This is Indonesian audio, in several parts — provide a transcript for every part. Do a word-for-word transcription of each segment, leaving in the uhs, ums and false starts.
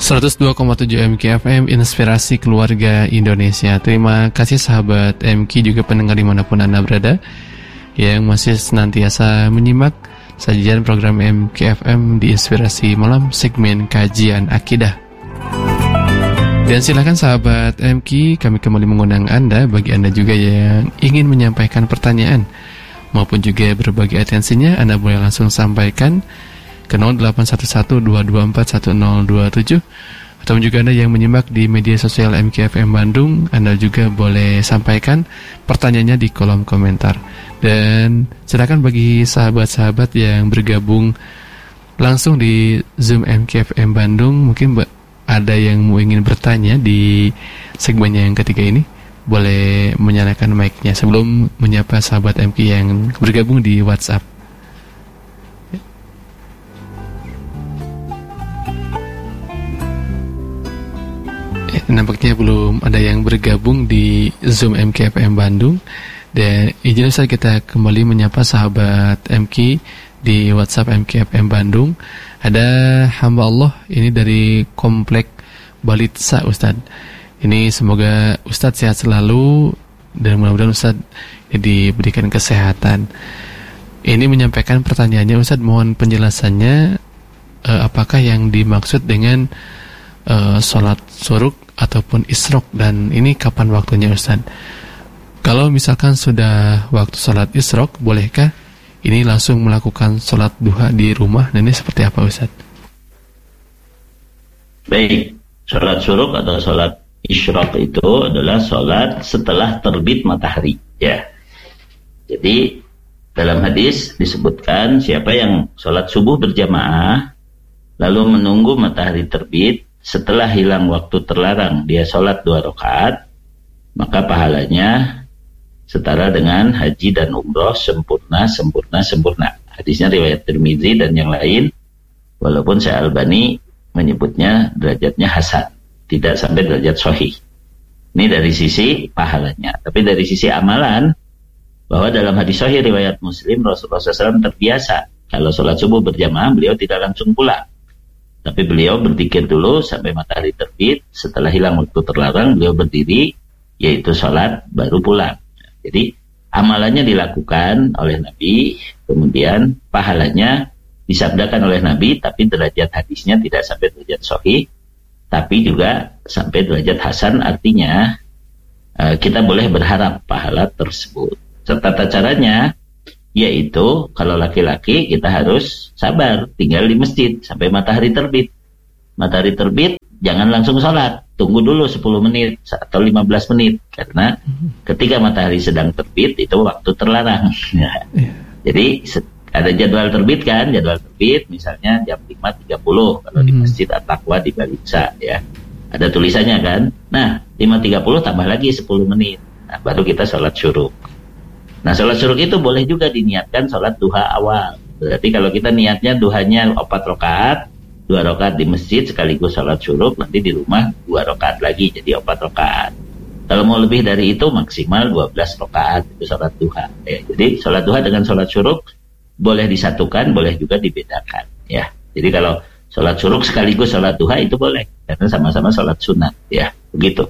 seratus dua koma tujuh M K F M, Inspirasi Keluarga Indonesia. Terima kasih sahabat M K, juga pendengar dimanapun Anda berada, yang masih senantiasa menyimak sajian program M K F M di Inspirasi Malam, segmen Kajian Akidah. Dan silakan sahabat M K, kami kembali mengundang Anda, bagi Anda juga yang ingin menyampaikan pertanyaan maupun juga berbagi atensinya, Anda boleh langsung sampaikan ke nol delapan satu satu dua dua empat satu nol dua tujuh, atau juga Anda yang menyimak di media sosial M K F M Bandung, Anda juga boleh sampaikan pertanyaannya di kolom komentar. Dan silakan bagi sahabat-sahabat yang bergabung langsung di Zoom M K F M Bandung, mungkin ada yang mau ingin bertanya di segmen yang ketiga ini, boleh menyalakan mic-nya sebelum menyapa sahabat M K yang bergabung di WhatsApp. Nampaknya belum ada yang bergabung di Zoom M K F M Bandung. Dan izin saya kita kembali menyapa sahabat M K di WhatsApp M K F M Bandung. Ada hamba Allah ini dari Komplek Balitsa, Ustadz. Ini semoga Ustadz sehat selalu dan mudah-mudahan Ustadz diberikan kesehatan. Ini menyampaikan pertanyaannya, Ustadz, mohon penjelasannya, eh, apakah yang dimaksud dengan eh, sholat suruk ataupun isrok, dan ini kapan waktunya, Ustaz? Kalau misalkan sudah waktu sholat isrok, bolehkah ini langsung melakukan sholat duha di rumah? Dan ini seperti apa, Ustaz? Baik, sholat suruk atau sholat isrok itu adalah sholat setelah terbit matahari, ya. Jadi dalam hadis disebutkan siapa yang sholat subuh berjamaah lalu menunggu matahari terbit, setelah hilang waktu terlarang dia sholat dua rakaat, maka pahalanya setara dengan haji dan umroh sempurna, sempurna, sempurna. Hadisnya riwayat Tirmidzi dan yang lain, walaupun Syekh Albani menyebutnya derajatnya hasan, tidak sampai derajat sahih. Ini dari sisi pahalanya. Tapi dari sisi amalan, bahwa dalam hadis sahih riwayat Muslim, Rasulullah shallallahu alaihi wasallam terbiasa kalau sholat subuh berjamaah beliau tidak langsung pulang, tapi beliau berzikir dulu sampai matahari terbit. Setelah hilang waktu terlarang, beliau berdiri, yaitu sholat, baru pulang. Jadi amalannya dilakukan oleh Nabi, kemudian pahalanya disabdakan oleh Nabi, tapi derajat hadisnya tidak sampai derajat sahih, tapi juga sampai derajat hasan. Artinya kita boleh berharap pahala tersebut. Tata caranya yaitu kalau laki-laki kita harus sabar, tinggal di masjid sampai matahari terbit. Matahari terbit jangan langsung sholat, tunggu dulu sepuluh menit atau lima belas menit, karena ketika matahari sedang terbit itu waktu terlarang. Ya. Jadi ada jadwal terbit kan, jadwal terbit misalnya jam lima tiga puluh kalau di Masjid At-Taqwa di Balitsa, ya. Ada tulisannya kan. Nah, lima tiga puluh tambah lagi sepuluh menit. Nah, baru kita sholat syuruk. Nah, sholat syuruk itu boleh juga diniatkan sholat duha awal. Berarti kalau kita niatnya duhanya empat rakaat, dua rakaat di masjid sekaligus sholat syuruk, nanti di rumah dua rakaat lagi, jadi empat rakaat. Kalau mau lebih dari itu maksimal dua belas rakaat itu sholat duha. Ya, jadi sholat duha dengan sholat syuruk boleh disatukan, boleh juga dibedakan. Ya, jadi kalau sholat syuruk sekaligus sholat duha itu boleh, karena sama-sama sholat sunat. Ya, begitu.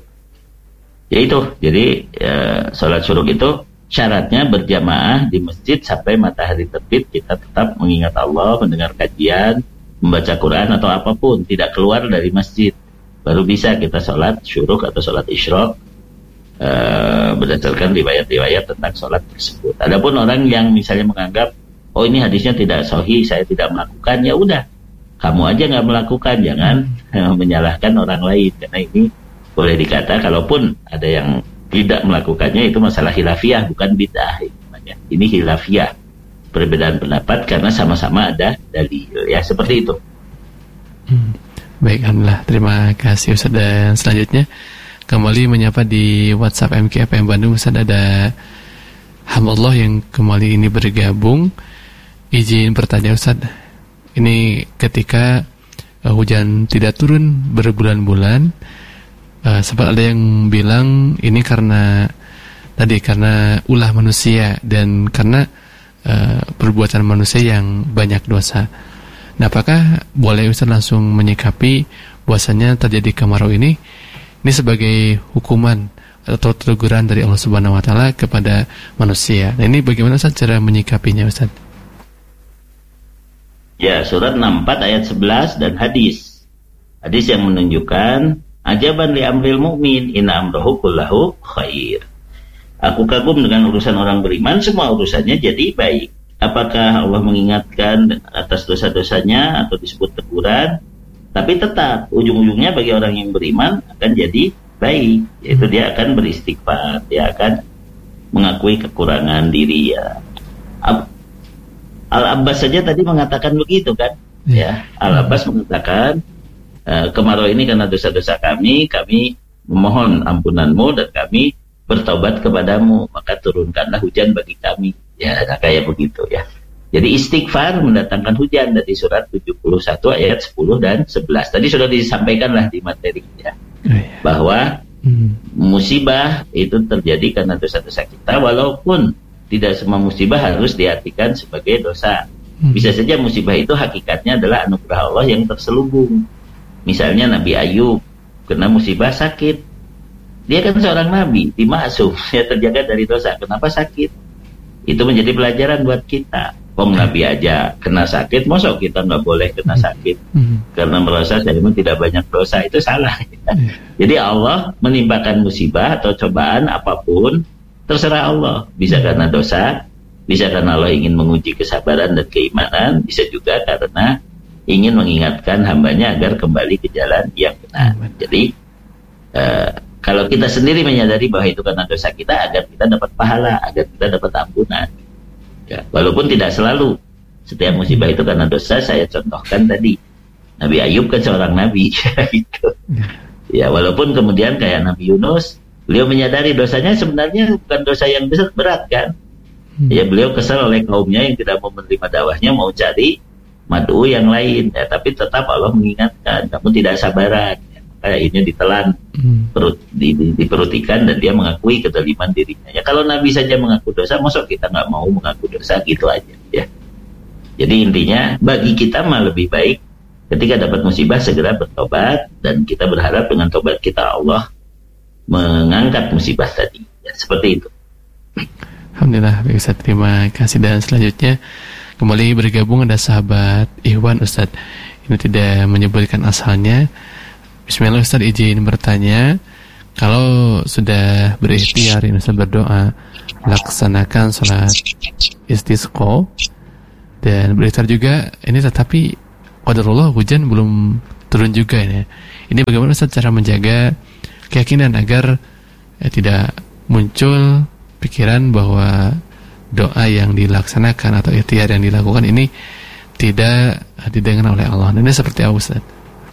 Ya itu, jadi ya, sholat syuruk itu syaratnya berjamaah di masjid sampai matahari terbit. Kita tetap mengingat Allah, mendengar kajian, membaca Quran atau apapun, tidak keluar dari masjid. Baru bisa kita sholat syuruk atau sholat isyraq e, berdasarkan riwayat-riwayat tentang sholat tersebut. Adapun orang yang misalnya menganggap, oh ini hadisnya tidak sahih, saya tidak melakukan, ya udah, kamu aja nggak melakukan, jangan menyalahkan orang lain, karena ini boleh dikata, kalaupun ada yang tidak melakukannya itu masalah khilafiyah, bukan bid'ah. Ini khilafiyah, perbedaan pendapat karena sama-sama ada dalil, ya seperti itu. Hmm. Baik, alhamdulillah, terima kasih Ustaz. Dan selanjutnya kembali menyapa di WhatsApp M K F M Bandung, Ustaz, ada hamba Allah yang kembali ini bergabung. Izin bertanya, Ustaz, ini ketika uh, hujan tidak turun berbulan-bulan, Uh, sempat ada yang bilang ini karena tadi karena ulah manusia dan karena uh, perbuatan manusia yang banyak dosa. Nah, apakah boleh Ustaz langsung menyikapi bahwasanya terjadi kemarau ini ini sebagai hukuman atau teguran dari Allah Subhanahu wa taala kepada manusia. Nah, ini bagaimana Ustaz cara menyikapinya, Ustaz? Ya, surat enam puluh empat ayat sebelas dan hadis. Hadis yang menunjukkan ajaban li amril mu'min inna amrahu kullahu khair. Aku kagum dengan urusan orang beriman, semua urusannya jadi baik. Apakah Allah mengingatkan atas dosa-dosanya atau disebut teguran? Tapi tetap ujung-ujungnya bagi orang yang beriman akan jadi baik, yaitu dia akan beristighfar, dia akan mengakui kekurangan diri ya. Al-Abbas saja tadi mengatakan begitu kan, ya. Al-Abbas mengatakan e, kemarau ini karena dosa-dosa kami, kami memohon ampunanmu dan kami bertobat kepadamu, maka turunkanlah hujan bagi kami. Ya, kayak begitu ya. Jadi istighfar mendatangkan hujan dari surat tujuh puluh satu ayat sepuluh dan sebelas. Tadi sudah disampaikanlah di materi ya. Bahwa musibah itu terjadi karena dosa-dosa kita, walaupun tidak semua musibah harus diartikan sebagai dosa. Bisa saja musibah itu hakikatnya adalah anugerah Allah yang terselubung. Misalnya Nabi Ayub kena musibah sakit. Dia kan seorang nabi, dimaksum, dia terjaga dari dosa. Kenapa sakit? Itu menjadi pelajaran buat kita. Pong Nabi aja kena sakit, masa kita nggak boleh kena sakit mm-hmm. karena merasa saya memang tidak banyak dosa, itu salah. Ya. Jadi Allah menimpakan musibah atau cobaan apapun terserah Allah. Bisa karena dosa, bisa karena Allah ingin menguji kesabaran dan keimanan, bisa juga karena ingin mengingatkan hambanya agar kembali ke jalan yang benar. Mm-hmm. Jadi uh, kalau kita sendiri menyadari bahwa itu karena dosa kita, agar kita dapat pahala, agar kita dapat ampunan. Ya, walaupun tidak selalu setiap musibah itu karena dosa. Saya contohkan tadi Nabi Ayub kan seorang nabi gitu. Ya, walaupun kemudian kayak Nabi Yunus, beliau menyadari dosanya sebenarnya bukan dosa yang besar berat kan. Ya, beliau kesal oleh kaumnya yang tidak mau menerima dakwahnya, mau cari mad'u yang lain ya, tapi tetap Allah mengingatkan, kamu tidak sabaran ya, maka ini ditelan perut, di, di, diperutikan dan dia mengakui kedoliman dirinya. Ya, kalau Nabi saja mengaku dosa, masa kita nggak mau mengaku dosa gitu aja ya. Jadi intinya bagi kita mah lebih baik ketika dapat musibah segera bertobat, dan kita berharap dengan tobat kita Allah mengangkat musibah tadi ya, seperti itu. Alhamdulillah, baik Ustaz, terima kasih. Dan selanjutnya kembali bergabung ada sahabat Ikhwan Ustaz. Ini tidak menyebutkan asalnya. Bismillah Ustaz, izin bertanya, kalau sudah berikhtiar ini Ustaz berdoa, laksanakan sholat istisqa dan berikhtiar juga ini, tetapi qadarullah hujan belum turun juga ini. Ini bagaimana Ustaz cara menjaga keyakinan agar eh, tidak muncul pikiran bahwa doa yang dilaksanakan atau ikhtiar yang dilakukan ini tidak didengar oleh Allah. Ini seperti apa Ustaz?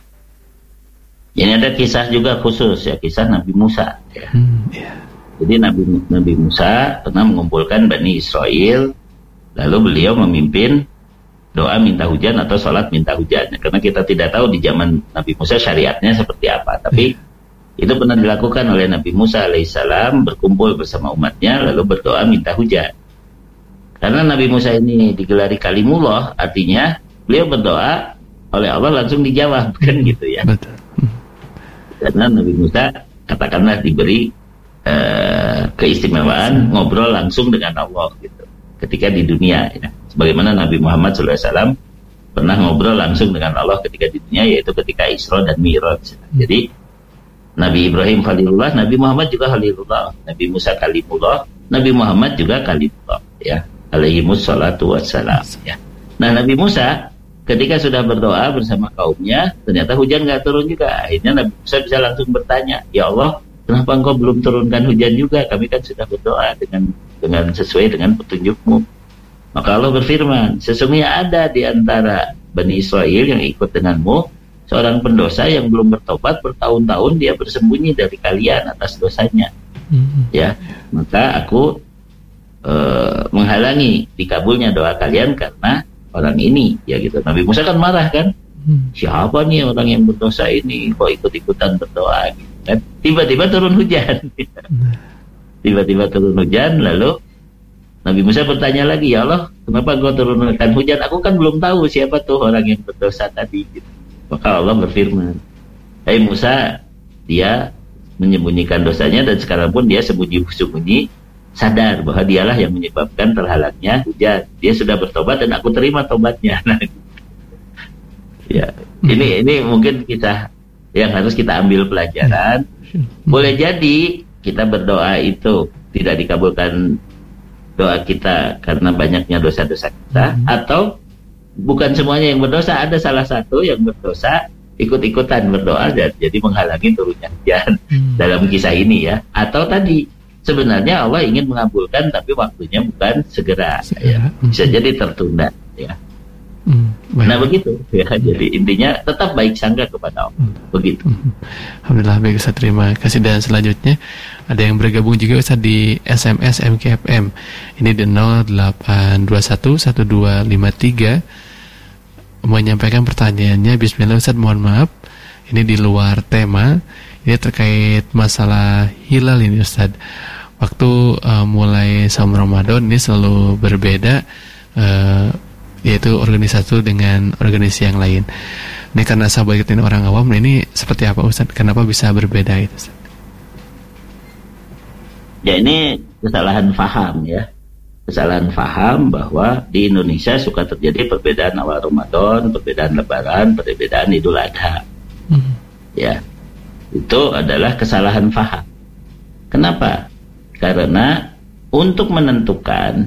Ini ada kisah juga khusus ya, kisah Nabi Musa ya. Hmm, yeah. Jadi Nabi Nabi Musa pernah mengumpulkan Bani Israel, lalu beliau memimpin doa minta hujan atau sholat minta hujan. Karena kita tidak tahu di zaman Nabi Musa syariatnya seperti apa, tapi yeah. itu pernah dilakukan oleh Nabi Musa alaihissalam, berkumpul bersama umatnya lalu berdoa minta hujan. Karena Nabi Musa ini digelari Kalimullah, artinya beliau berdoa oleh Allah langsung dijawab kan gitu ya. Betul. Karena Nabi Musa katakanlah diberi uh, keistimewaan ngobrol langsung dengan Allah gitu ketika di dunia ya. Sebagaimana Nabi Muhammad shallallahu alaihi wasallam pernah ngobrol langsung dengan Allah ketika di dunia, yaitu ketika Isra dan Mi'raj. Jadi Nabi Ibrahim Khalilullah, Nabi Muhammad juga Khalilullah, Nabi Musa Kalimullah, Nabi Muhammad juga Kalimullah ya, alaihimus salatu wassalam ya. Nah, Nabi Musa ketika sudah berdoa bersama kaumnya, ternyata hujan nggak turun juga. Akhirnya Nabi Musa bisa langsung bertanya, ya Allah, kenapa engkau belum turunkan hujan juga? Kami kan sudah berdoa dengan dengan sesuai dengan petunjukmu. Maka Allah berfirman, sesungguhnya ada di antara Bani Israel yang ikut denganmu seorang pendosa yang belum bertobat bertahun-tahun, dia bersembunyi dari kalian atas dosanya. Mm-hmm. Ya, maka aku uh, menghalangi dikabulnya doa kalian karena orang ini, ya gitu. Nabi Musa kan marah kan, hmm. siapa nih orang yang berdosa ini kok ikut-ikutan berdoa gitu kan. Tiba-tiba turun hujan tiba-tiba turun hujan, lalu Nabi Musa bertanya lagi, ya Allah, kenapa engkau turunkan hujan? Aku kan belum tahu siapa tuh orang yang berdosa tadi gitu. Maka Allah berfirman, Hai Musa, dia menyembunyikan dosanya dan sekarang pun dia sembunyi-sembunyi sadar bahwa dialah yang menyebabkan terhalangnya hujan. Dia sudah bertobat dan aku terima tobatnya. Nah, ya, ini ini mungkin kita yang harus kita ambil pelajaran. Boleh jadi kita berdoa itu tidak dikabulkan doa kita karena banyaknya dosa-dosa kita, hmm. atau bukan semuanya yang berdosa, ada salah satu yang berdosa ikut-ikutan berdoa dan jadi menghalangi turunnya hujan hmm. dalam kisah ini ya. Atau tadi sebenarnya Allah ingin mengabulkan tapi waktunya bukan segera, segera. Ya. Bisa hmm. jadi tertunda ya. Hmm, nah begitu ya, jadi intinya tetap baik sangka kepada Allah. hmm. Begitu. hmm. Alhamdulillah, baik Ustaz, terima kasih. Dan selanjutnya ada yang bergabung juga Ustaz di S M S M K F M. Ini di nol delapan dua satu satu dua lima tiga menyampaikan pertanyaannya. Bismillah Ustaz, mohon maaf ini di luar tema, ini terkait masalah hilal ini Ustaz. Waktu uh, mulai saum Ramadan ini selalu berbeda, uh, yaitu organisasi dengan organisasi yang lain. Ini karena sahabat ini orang awam, ini seperti apa Ustaz? Kenapa bisa berbeda itu Ustaz? Ya ini kesalahan faham ya. Kesalahan faham bahwa di Indonesia suka terjadi perbedaan awal Ramadan, perbedaan Lebaran, perbedaan Idul Adha. Hmm. Ya, itu adalah kesalahan faham. Kenapa? Karena untuk menentukan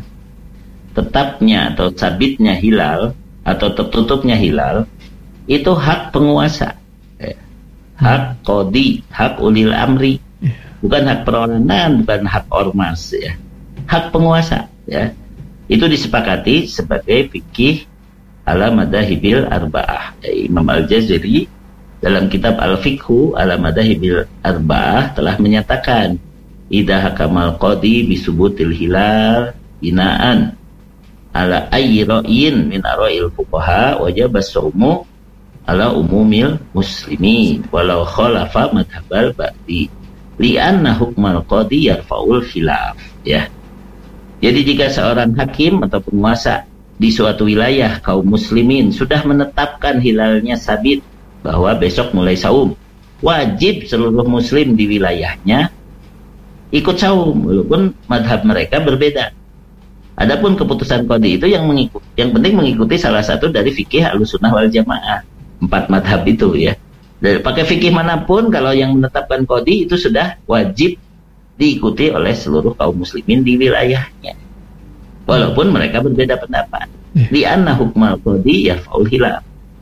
tetapnya atau sabitnya hilal atau tertutupnya hilal itu hak penguasa, ya. Hak qadi, hak ulil amri, bukan hak perorangan, bukan hak ormas ya, hak penguasa ya. Itu disepakati sebagai fikih ala madhahibil arba'ah. Ya, Imam Al-Jazari dalam kitab Al-Fiqhu ala madhahibil arba'ah telah menyatakan idza hakamal qadi bisubutil hilal binaan ala ayyi ra'yin min ara'il fuqaha wajib as-saumu ala umumil muslimin walau khalafa madhabal ba'di li'anna hukmal qadi yarfa'ul khilaf ya. Jadi jika seorang hakim atau penguasa di suatu wilayah kaum muslimin sudah menetapkan hilalnya sabit bahwa besok mulai saum, wajib seluruh muslim di wilayahnya ikut saum walaupun madhab mereka berbeda. Adapun keputusan qadi itu yang mengikuti, yang penting mengikuti salah satu dari fikih Ahlussunnah wal Jamaah, empat madhab itu ya. Dari pakai fikih manapun, kalau yang menetapkan qadi itu sudah wajib diikuti oleh seluruh kaum muslimin di wilayahnya, walaupun mereka berbeda pendapat. Di anna hukmal qadi yarfa'ul hilaf.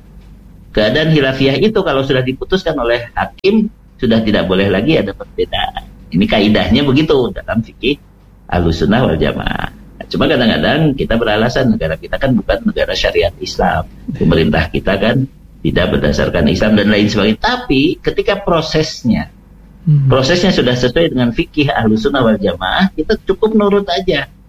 Keadaan hilafiyah itu kalau sudah diputuskan oleh hakim sudah tidak boleh lagi ada perbedaan. Ini kaidahnya begitu dalam fikih Ahlussunnah wal Jamaah. Cuma kadang-kadang kita beralasan negara kita kan bukan negara syariat Islam, pemerintah kita kan tidak berdasarkan Islam dan lain sebagainya. Tapi ketika prosesnya prosesnya sudah sesuai dengan fikih Ahlussunnah wal Jamaah, kita cukup nurut aja.